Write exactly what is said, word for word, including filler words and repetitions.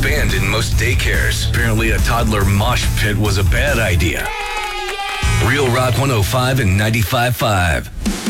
banned in most daycares. Apparently, a toddler mosh pit was a bad idea. Real Rock one oh five and ninety-five point five.